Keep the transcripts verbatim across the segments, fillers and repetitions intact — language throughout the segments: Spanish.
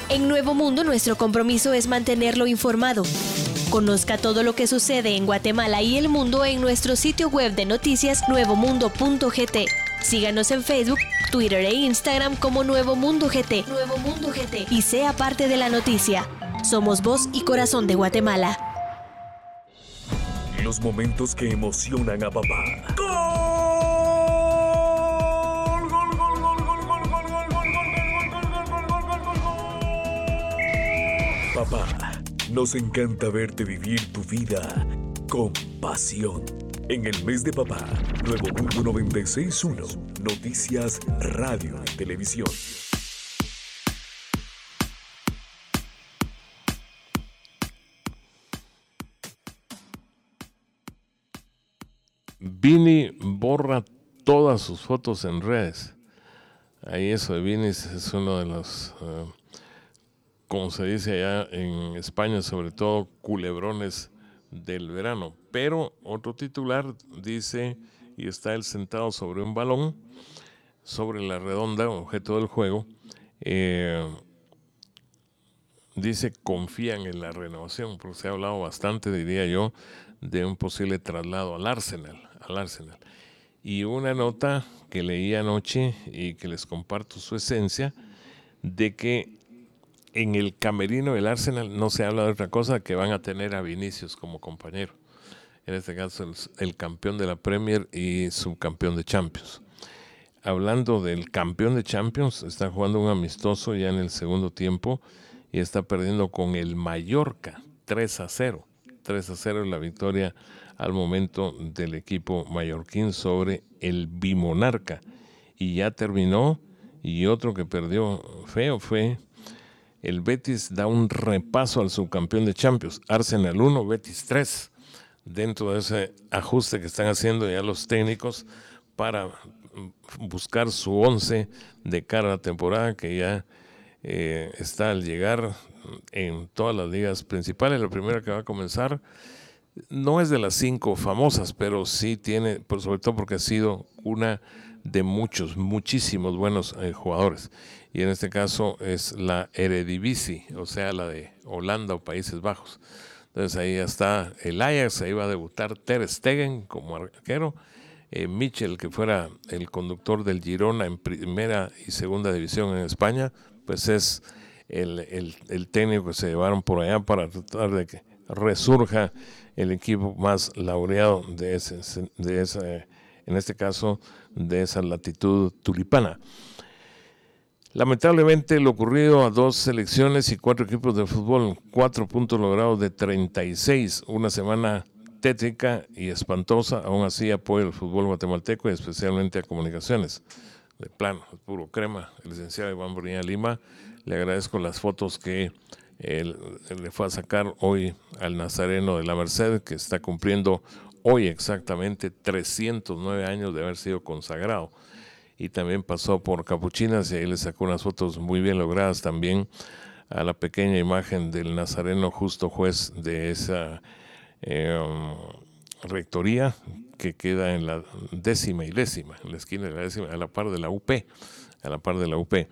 En Nuevo Mundo, nuestro compromiso es mantenerlo informado. Conozca todo lo que sucede en Guatemala y el mundo en nuestro sitio web de noticias nuevo mundo punto g t. Síganos en Facebook, Twitter e Instagram como Nuevo Mundo G T. Nuevo Mundo G T. Y sea parte de la noticia. Somos voz y corazón de Guatemala. Los momentos que emocionan a papá. ¡Gol! ¡Gol, gol, gol, gol, gol, gol, gol, gol, gol, gol, gol, gol, gol, gol, gol, gol! Papá, nos encanta verte vivir tu vida con pasión. En el mes de papá, Nuevo Mundo noventa y seis punto uno, Noticias, Radio y Televisión. Vini borra todas sus fotos en redes. Ahí eso de Vini es uno de los, uh, como se dice allá en España, sobre todo culebrones del verano. Pero otro titular dice, y está él sentado sobre un balón, sobre la redonda, objeto del juego, eh, dice confían en la renovación, porque se ha hablado bastante, diría yo, de un posible traslado al Arsenal, al Arsenal. Y una nota que leí anoche y que les comparto su esencia, de que en el camerino del Arsenal no se habla de otra cosa que van a tener a Vinicius como compañero. En este caso el, el campeón de la Premier y subcampeón de Champions. Hablando del campeón de Champions, está jugando un amistoso ya en el segundo tiempo y está perdiendo con el Mallorca tres a cero. tres a cero es la victoria al momento del equipo mallorquín sobre el bimonarca. Y ya terminó, y otro que perdió feo fue el Betis. Da un repaso al subcampeón de Champions, Arsenal uno, Betis tres, dentro de ese ajuste que están haciendo ya los técnicos para buscar su once de cara a la temporada que ya eh, está al llegar en todas las ligas principales. La primera que va a comenzar no es de las cinco famosas, pero sí tiene, por sobre todo porque ha sido una de muchos, muchísimos buenos eh, jugadores. Y en este caso es la Eredivisie, o sea, la de Holanda o Países Bajos. Entonces ahí está el Ajax, ahí va a debutar Ter Stegen como arquero. Eh, Michel, que fuera el conductor del Girona en primera y segunda división en España, pues es el, el, el técnico que se llevaron por allá para tratar de que resurja el equipo más laureado de ese, de ese, en este caso, de esa latitud tulipana. Lamentablemente lo ocurrido a dos selecciones y cuatro equipos de fútbol, cuatro puntos logrados de treinta y seis, una semana tétrica y espantosa. Aún así apoyo al fútbol guatemalteco y especialmente a Comunicaciones. De plano, es puro crema. El licenciado Iván Bonilla Lima, le agradezco las fotos que él, él le fue a sacar hoy al Nazareno de la Merced, que está cumpliendo hoy exactamente trescientos nueve años de haber sido consagrado. Y también pasó por Capuchinas y ahí le sacó unas fotos muy bien logradas también a la pequeña imagen del Nazareno justo juez de esa eh, um, rectoría que queda en la décima y décima, en la esquina de la décima, a la par de la U P, a la par de la U P.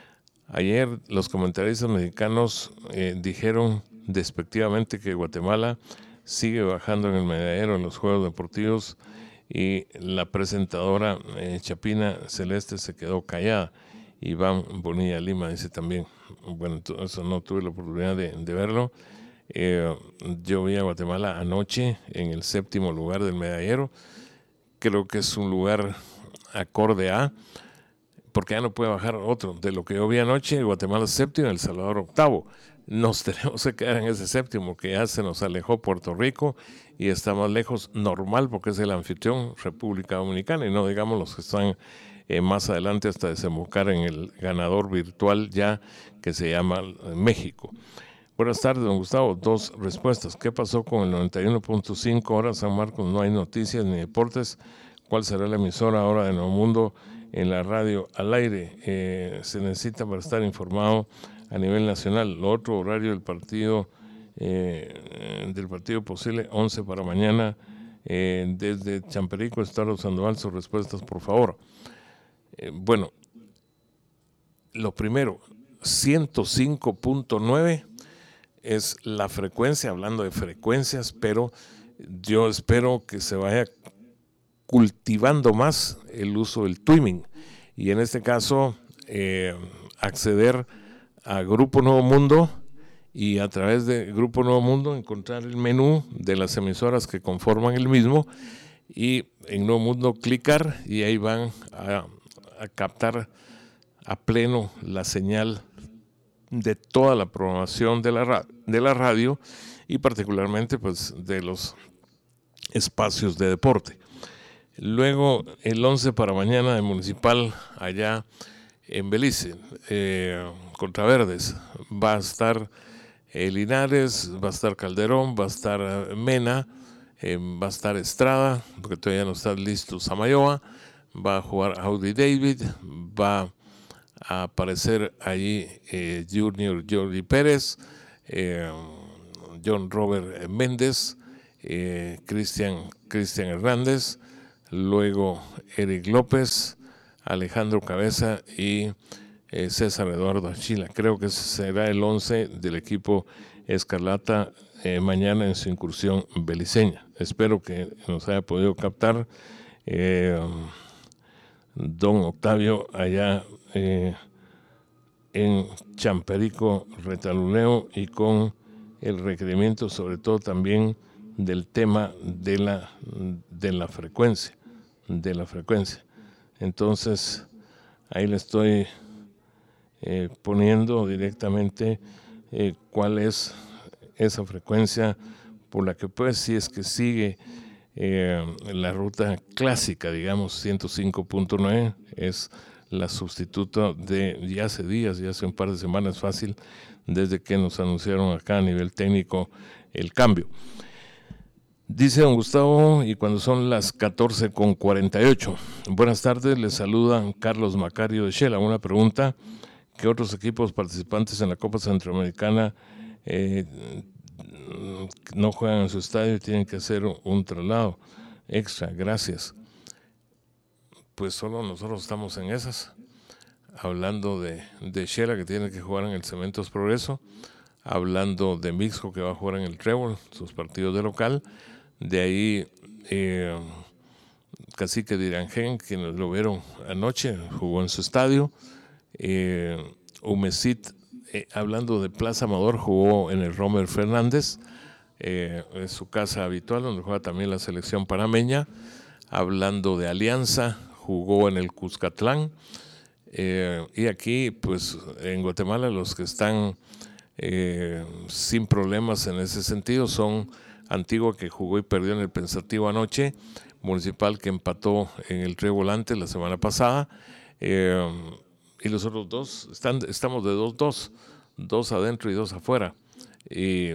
Ayer los comentaristas mexicanos eh, dijeron despectivamente que Guatemala sigue bajando en el medallero en los Juegos Deportivos y la presentadora eh, Chapina Celeste se quedó callada. Iván Bonilla Lima dice también, bueno, eso no tuve la oportunidad de, de verlo. Eh, yo vi a Guatemala anoche en el séptimo lugar del medallero. Creo que es un lugar acorde a, porque ya no puede bajar otro. De lo que yo vi anoche, Guatemala es séptimo, El Salvador octavo. Nos tenemos que quedar en ese séptimo, que ya se nos alejó Puerto Rico y está más lejos, normal, porque es el anfitrión, República Dominicana, y no digamos los que están eh, más adelante hasta desembocar en el ganador virtual ya, que se llama México. Buenas tardes, don Gustavo. Dos respuestas. ¿Qué pasó con el noventa y uno punto cinco? Ahora San Marcos no hay noticias ni deportes. ¿Cuál será la emisora ahora de Nuevo Mundo en la radio al aire? Eh, se necesita para estar informado a nivel nacional. Lo otro, horario del partido, eh, del partido posible, once para mañana. Eh, desde Champerico, Estado Sandoval, sus respuestas, por favor. Eh, bueno, lo primero, ciento cinco punto nueve es la frecuencia, hablando de frecuencias, pero yo espero que se vaya cultivando más el uso del streaming y en este caso eh, acceder a Grupo Nuevo Mundo y a través de Grupo Nuevo Mundo encontrar el menú de las emisoras que conforman el mismo y en Nuevo Mundo clicar y ahí van a, a captar a pleno la señal de toda la programación de la, de la radio y particularmente pues de los espacios de deporte. Luego el once para mañana de Municipal allá en Belice, eh, contra Verdes, va a estar eh, Linares, va a estar Calderón, va a estar Mena, eh, va a estar Estrada, porque todavía no está listo Samayoa, va a jugar Audi David, va a aparecer allí eh, Junior Jordi Pérez, eh, John Robert Méndez, eh, Cristian Cristian Hernández, luego Eric López, Alejandro Cabeza y eh, César Eduardo Achila. Creo que será el once del equipo Escarlata eh, mañana en su incursión beliceña. Espero que nos haya podido captar eh, don Octavio allá eh, en Champerico, Retaluleo, y con el requerimiento sobre todo también del tema de la, de la frecuencia, de la frecuencia. Entonces, ahí le estoy eh, poniendo directamente eh, cuál es esa frecuencia por la que pues si es que sigue eh, la ruta clásica, digamos, ciento cinco punto nueve, es la sustituta de ya hace días, ya hace un par de semanas fácil, desde que nos anunciaron acá a nivel técnico el cambio. Dice don Gustavo, y cuando son las catorce con cuarenta y ocho. Buenas tardes, les saluda Carlos Macario de Shela. Una pregunta, ¿qué otros equipos participantes en la Copa Centroamericana eh, no juegan en su estadio y tienen que hacer un traslado extra? Gracias. Pues solo nosotros estamos en esas. Hablando de, de Shela, que tiene que jugar en el Cementos Progreso. Hablando de Mixco, que va a jugar en el Trébol, sus partidos de local. De ahí, eh, Cacique de Irangén, quienes lo vieron anoche, jugó en su estadio. Eh, Humesit, eh, hablando de Plaza Amador, jugó en el Romer Fernández, eh, en su casa habitual, donde juega también la selección panameña. Hablando de Alianza, jugó en el Cuscatlán. Eh, y aquí, pues, en Guatemala, los que están eh, sin problemas en ese sentido son Antigua, que jugó y perdió en el Pensativo anoche, Municipal, que empató en el Trevolante la semana pasada, eh, y los otros dos, están, estamos de dos dos, dos adentro y dos afuera, y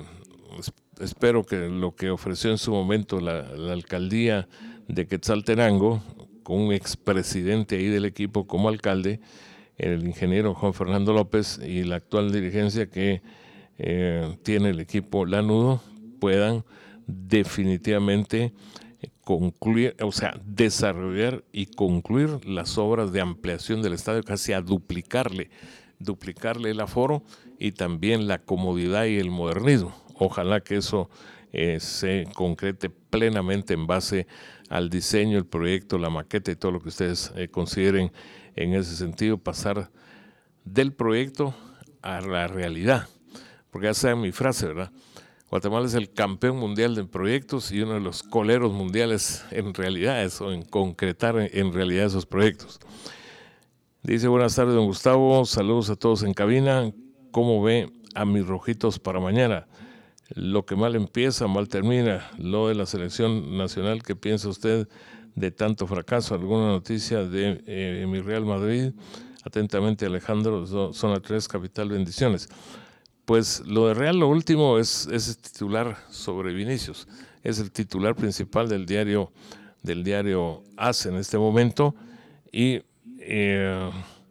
espero que lo que ofreció en su momento la, la alcaldía de Quetzaltenango, con un expresidente ahí del equipo como alcalde, el ingeniero Juan Fernando López, y la actual dirigencia que eh, tiene el equipo Lanudo, puedan definitivamente concluir, o sea, desarrollar y concluir las obras de ampliación del estadio, casi a duplicarle, duplicarle el aforo y también la comodidad y el modernismo. Ojalá que eso eh, se concrete plenamente en base al diseño, el proyecto, la maqueta y todo lo que ustedes eh, consideren en ese sentido, pasar del proyecto a la realidad. Porque ya saben mi frase, ¿verdad? Guatemala es el campeón mundial de proyectos y uno de los coleros mundiales en realidades o en concretar en, en realidad esos proyectos. Dice, buenas tardes, don Gustavo, saludos a todos en cabina. ¿Cómo ve a mis rojitos para mañana? Lo que mal empieza, mal termina. Lo de la selección nacional, ¿qué piensa usted de tanto fracaso? ¿Alguna noticia de eh, mi Real Madrid? Atentamente, Alejandro, zona tres, Capital, bendiciones. Pues lo de Real, lo último es, es el titular sobre Vinicius. Es el titular principal del diario, del diario A C E en este momento. Y eh,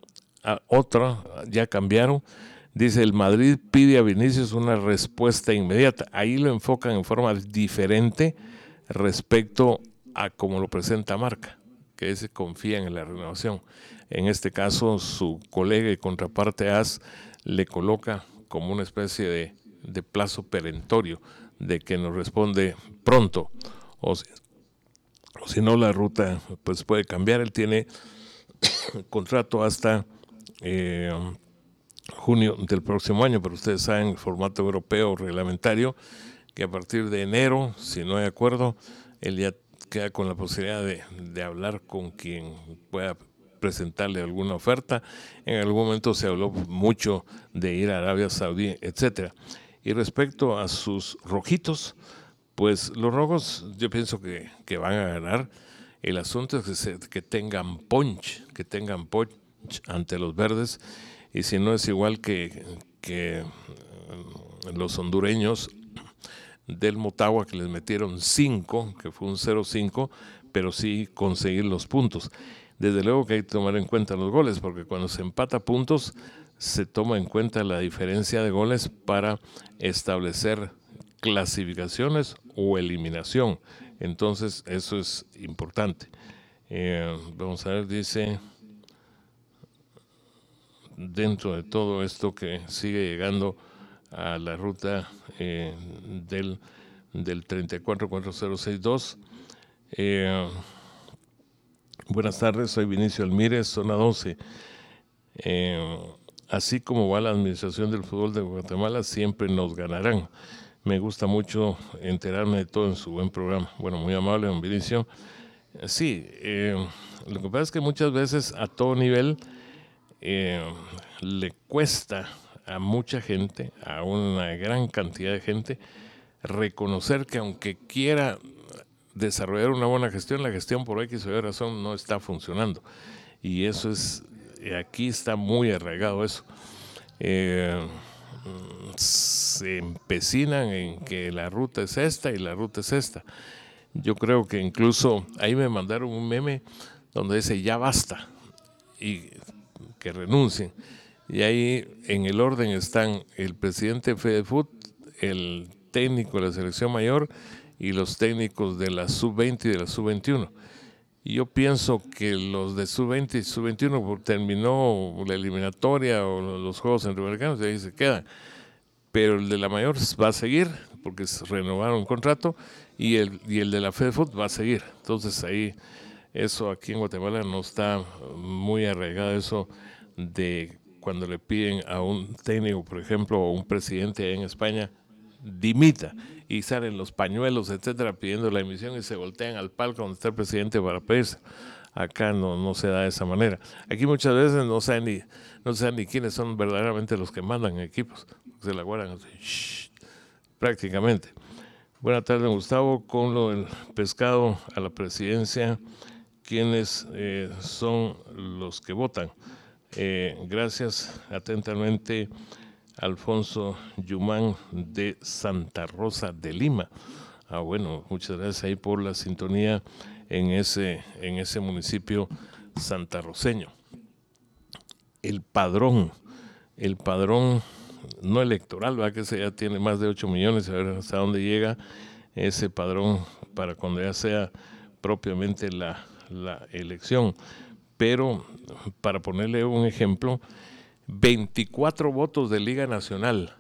a otra, ya cambiaron. Dice, el Madrid pide a Vinicius una respuesta inmediata. Ahí lo enfocan en forma diferente respecto a cómo lo presenta Marca, que se confían en la renovación. En este caso, su colega y contraparte A S le coloca como una especie de, de plazo perentorio de que nos responde pronto, o si, o si no la ruta pues puede cambiar. Él tiene contrato hasta eh, junio del próximo año, pero ustedes saben, el formato europeo reglamentario, que a partir de enero, si no hay acuerdo, él ya queda con la posibilidad de, de hablar con quien pueda presentarle alguna oferta. En algún momento se habló mucho de ir a Arabia Saudí, etcétera. Y respecto a sus rojitos, pues los rojos yo pienso que, que van a ganar. El asunto es que, se, que tengan punch, que tengan punch ante los verdes, y si no es igual que, que los hondureños del Motagua, que les metieron cinco, que fue un cero cinco, pero sí conseguir los puntos. Desde luego que hay que tomar en cuenta los goles, porque cuando se empata puntos, se toma en cuenta la diferencia de goles para establecer clasificaciones o eliminación. Entonces, eso es importante. Eh, vamos a ver, dice, dentro de todo esto que sigue llegando a la ruta eh, del, del treinta y cuatro cuatro cero sesenta y dos. Eh, buenas tardes, soy Vinicio Almírez, zona doce. Eh, así como va la administración del fútbol de Guatemala, siempre nos ganarán. Me gusta mucho enterarme de todo en su buen programa. Bueno, muy amable, don Vinicio. Sí, eh, lo que pasa es que muchas veces a todo nivel eh, le cuesta a mucha gente, a una gran cantidad de gente, reconocer que aunque quiera desarrollar una buena gestión, la gestión por X o Y razón no está funcionando. Y eso es, aquí está muy arraigado eso. Eh, se empecinan en que la ruta es esta y la ruta es esta. Yo creo que incluso ahí me mandaron un meme donde dice ya basta y que renuncien. Y ahí en el orden están el presidente de FedeFut, el técnico de la selección mayor y los técnicos de la sub veinte y de la sub veintiuno. Y yo pienso que los de sub veinte y sub veintiuno terminó la eliminatoria o los Juegos Centroamericanos y ahí se quedan. Pero el de la mayor va a seguir porque renovaron un contrato y el, y el de la FedeFut va a seguir. Entonces ahí, eso aquí en Guatemala no está muy arraigado, eso de cuando le piden a un técnico, por ejemplo, o un presidente en España, dimita, y salen los pañuelos, etcétera, pidiendo la dimisión y se voltean al palco donde está el presidente para pedirse. Acá no, no se da de esa manera. Aquí muchas veces no saben ni, no saben ni quiénes son verdaderamente los que mandan en equipos. Se la guardan así, shh, prácticamente. Buenas tardes, Gustavo. Con lo del pescado a la presidencia, ¿quiénes eh, son los que votan? Eh, gracias, atentamente, Alfonso Yumán de Santa Rosa de Lima. Ah, bueno, muchas gracias ahí por la sintonía en ese, en ese municipio santarroceño. El padrón, el padrón no electoral, ¿verdad? Que ese ya tiene más de ocho millones, a ver hasta dónde llega ese padrón para cuando ya sea propiamente la, la elección. Pero, para ponerle un ejemplo, veinticuatro votos de Liga Nacional,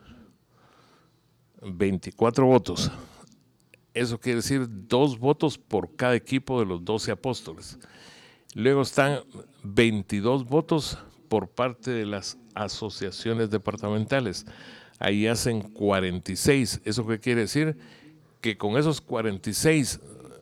veinticuatro votos. Eso quiere decir dos votos por cada equipo de los doce apóstoles. Luego están veintidós votos por parte de las asociaciones departamentales. Ahí hacen cuarenta y seis. ¿Eso qué quiere decir? Que con esos cuarenta y seis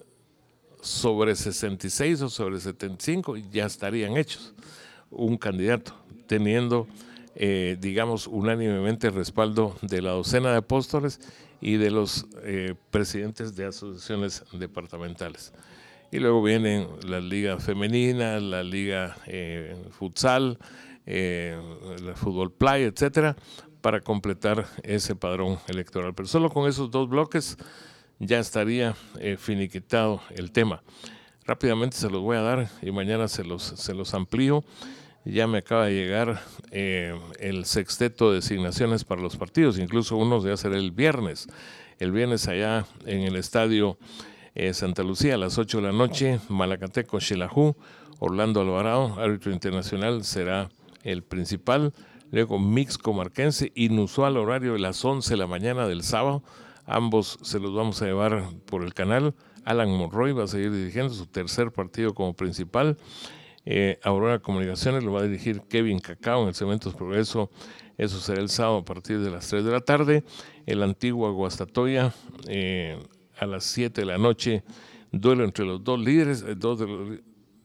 sobre sesenta y seis o sobre setenta y cinco ya estarían hechos un candidato, teniendo, eh, digamos, unánimemente el respaldo de la docena de apóstoles y de los eh, presidentes de asociaciones departamentales. Y luego vienen la liga femenina, la liga eh, futsal, eh, el fútbol playa, etcétera, para completar ese padrón electoral. Pero solo con esos dos bloques ya estaría eh, finiquitado el tema. Rápidamente se los voy a dar y mañana se los, se los amplío. Ya me acaba de llegar eh, el sexteto de designaciones para los partidos, incluso uno ya será el viernes. El viernes allá en el estadio eh, Santa Lucía a las ocho de la noche, Malacateco, Xelajú, Orlando Alvarado, árbitro internacional, será el principal. luego Mix Comarquense, inusual horario de las once de la mañana del sábado, ambos se los vamos a llevar por el canal. Alan Monroy va a seguir dirigiendo su tercer partido como principal. Eh, Aurora Comunicaciones lo va a dirigir Kevin Cacao en el Cementos Progreso. Eso será el sábado a partir de las tres de la tarde. El Antigua Guastatoya eh, a las siete de la noche. Duelo entre los dos líderes. Eh, dos de los,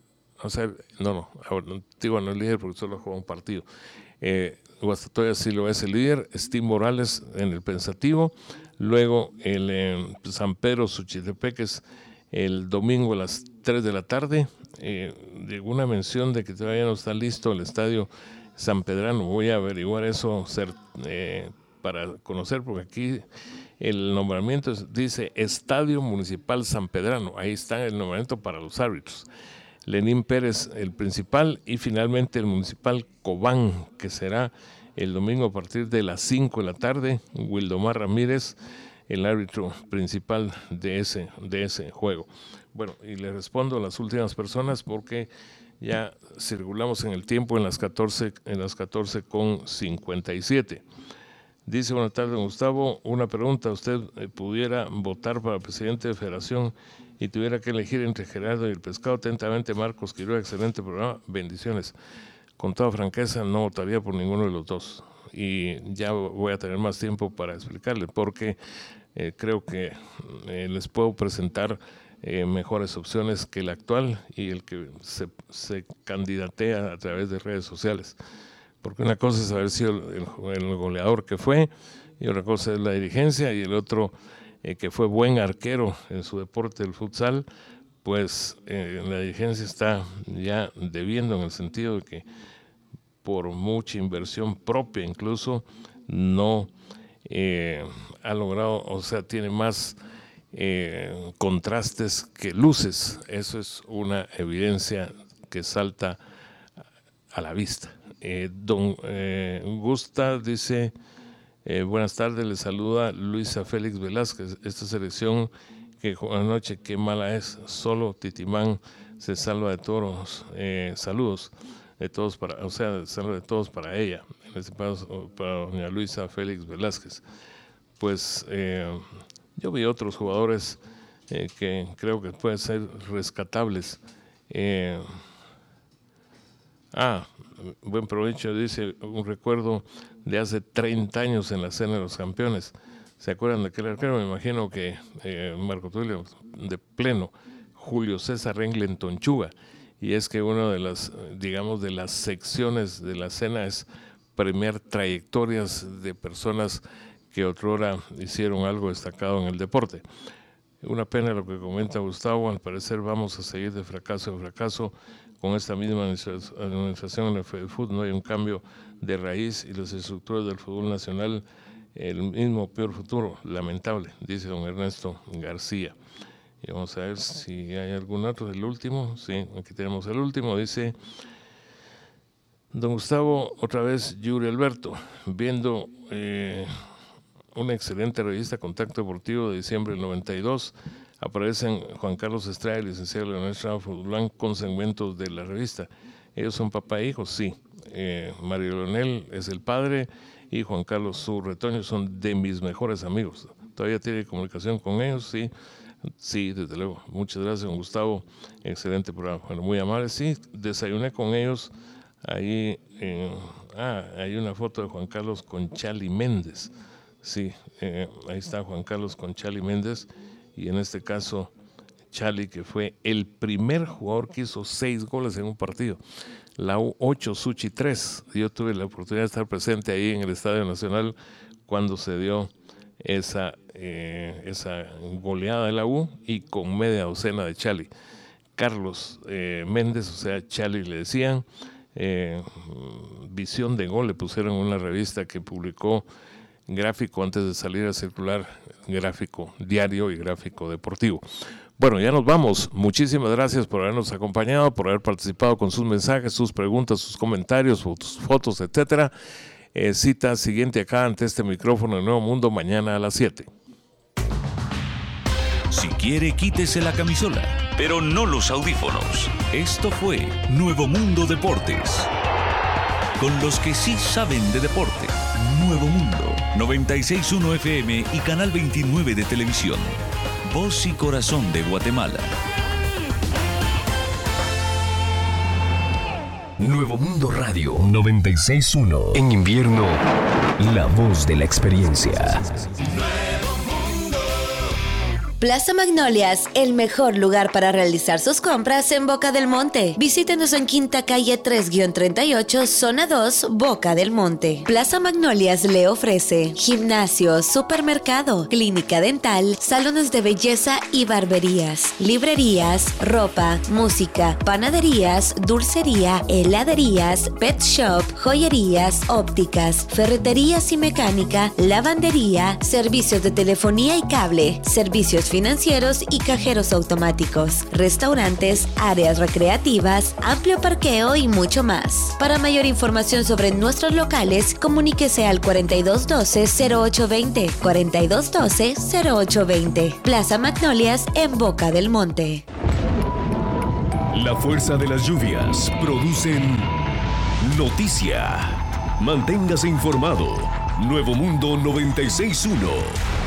o sea, no, no, Antigua no es líder porque solo juega un partido. Eh, Guastatoya sí lo es el líder. Steve Morales en el Pensativo. Luego el eh, San Pedro Suchitepeques el domingo a las tres de la tarde. Eh, llegó una mención de que todavía no está listo el estadio San Pedrano. Voy a averiguar eso ser, eh, para conocer, porque aquí el nombramiento es, dice Estadio Municipal San Pedrano. Ahí está el nombramiento para los árbitros. Lenín Pérez el principal y finalmente el Municipal Cobán, que será el domingo a partir de las cinco de la tarde. Wildomar Ramírez, el árbitro principal de ese, de ese juego. Bueno, y le respondo a las últimas personas porque ya circulamos en el tiempo en las catorce, en las catorce con cincuenta y siete. Dice, buenas tardes, Gustavo, una pregunta. ¿Usted eh, pudiera votar para presidente de federación y tuviera que elegir entre Gerardo y el Pescado? Atentamente, Marcos Quiroga, excelente programa, bendiciones. Con toda franqueza, no votaría por ninguno de los dos. Y ya voy a tener más tiempo para explicarle, porque eh, creo que eh, les puedo presentar eh, mejores opciones que el actual y el que se, se candidatea a través de redes sociales. Porque una cosa es haber sido el, el goleador que fue, y otra cosa es la dirigencia, y el otro eh, que fue buen arquero en su deporte, el futsal, pues eh, la dirigencia está ya debiendo, en el sentido de que por mucha inversión propia incluso no eh, ha logrado, o sea, tiene más eh, contrastes que luces. Eso es una evidencia que salta a la vista. Eh, don eh, Gusta dice, eh, buenas tardes, le saluda Luisa Félix Velázquez. Esta selección que jugó anoche, qué mala es, solo Titimán se salva de todos. Eh, saludos de todos para, o sea, salva de todos para ella, en este caso para doña Luisa Félix Velázquez. Pues eh, yo vi otros jugadores eh, que creo que pueden ser rescatables. Eh, ah, buen provecho, dice, un recuerdo de hace treinta años en la Cena de los Campeones. ¿Se acuerdan de aquel arquero? Me imagino que eh, Marco Tulio, de pleno, Julio César Renglen Tonchuga. Y es que una de las, digamos, de las secciones de la Cena es premiar trayectorias de personas que otrora hicieron algo destacado en el deporte. Una pena lo que comenta Gustavo, al parecer vamos a seguir de fracaso en fracaso con esta misma administración en el fútbol. No hay un cambio de raíz y las estructuras del fútbol nacional, el mismo peor futuro, lamentable, dice don Ernesto García. Y vamos a ver si hay algún otro, el último. Sí, aquí tenemos el último. Dice don Gustavo, otra vez Yuri Alberto, viendo eh, una excelente revista Contacto Deportivo de diciembre del noventa y dos, aparecen Juan Carlos Estrada y licenciado Leonel Estrada Furlan con segmentos de la revista. ¿Ellos son papá e hijos? Sí. Eh, Mario Leonel es el padre y Juan Carlos su retoño son de mis mejores amigos. ¿Todavía tiene comunicación con ellos? Sí. Sí, desde luego. Muchas gracias, don Gustavo. Excelente programa. Bueno, muy amable. Sí, desayuné con ellos. Ahí eh, ah, hay una foto de Juan Carlos con Chali Méndez. Sí, eh, ahí está Juan Carlos con Chali Méndez. Y en este caso, Chali, que fue el primer jugador que hizo seis goles en un partido. La U ocho, Suchi tres. Yo tuve la oportunidad de estar presente ahí en el Estadio Nacional cuando se dio esa, eh, esa goleada de la U y con media docena de Chali. Carlos eh, Méndez, o sea, Chali le decían, eh, visión de gol le pusieron en una revista que publicó Gráfico antes de salir a circular, Gráfico Diario y Gráfico Deportivo. Bueno, ya nos vamos. Muchísimas gracias por habernos acompañado, por haber participado con sus mensajes, sus preguntas, sus comentarios, fotos, fotos etcétera. Eh, cita siguiente acá ante este micrófono de Nuevo Mundo mañana a las siete. Si quiere, quítese la camisola, pero no los audífonos. Esto fue Nuevo Mundo Deportes. con los que sí saben de deporte. Nuevo Mundo, noventa y seis punto uno F M y Canal veintinueve de televisión. Voz y corazón de Guatemala. Nuevo Mundo Radio noventa y seis punto uno. En invierno, la voz de la experiencia. Plaza Magnolias, el mejor lugar para realizar sus compras en Boca del Monte. Visítenos en Quinta Calle tres treinta y ocho, Zona dos, Boca del Monte. Plaza Magnolias le ofrece gimnasio, supermercado, clínica dental, salones de belleza y barberías, librerías, ropa, música, panaderías, dulcería, heladerías, pet shop, joyerías, ópticas, ferreterías y mecánica, lavandería, servicios de telefonía y cable, servicios financieros y cajeros automáticos, restaurantes, áreas recreativas, amplio parqueo y mucho más. Para mayor información sobre nuestros locales, comuníquese al cuarenta y dos doce, cero ocho veinte, cuarenta y dos doce, cero ocho veinte. Plaza Magnolias en Boca del Monte. La fuerza de las lluvias producen noticia. Manténgase informado. Nuevo Mundo noventa y seis punto uno.